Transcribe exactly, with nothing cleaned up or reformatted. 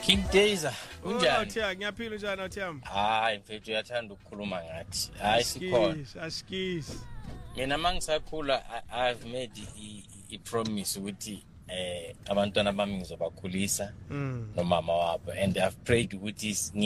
King Dazer unjani? Uthia ngiyaphila njani Uthia? Hayi mfethu uyathanda ukukhuluma ngathi. Hayi sikhona. Askis. Mina mangisakhula I've made I promise ukuthi eh abantwana bami ngizobakhulisa nomama wabo and I've prayed ukuthi